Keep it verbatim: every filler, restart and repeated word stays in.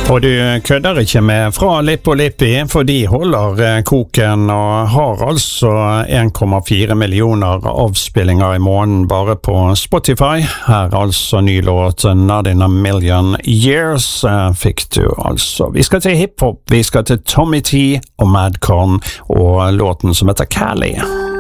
Og du kødder ikke med Fra Lippo Lippi, for de holder koken og har altså en komma fire millioner avspillinger i måneden bare på Spotify. Her altså ny låt Not in a Million Years fikk du altså. Vi skal til hiphop, vi skal til Tommy T og Madcon og låten som heter Cali.